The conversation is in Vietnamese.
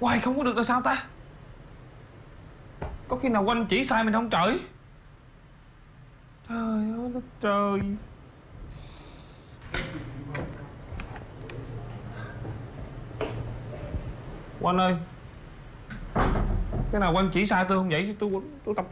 Hoài không có được là sao ta? Có khi nào Oanh chỉ sai mình không trời? Trời ơi đất trời. Oanh ơi, cái nào Oanh chỉ sai tôi không vậy? Tôi tập